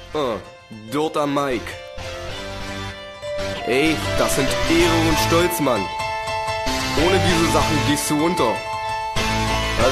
Dort am Mike. Ey, das sind Ehre und Stolz, Mann. Ohne diese Sachen gehst du unter.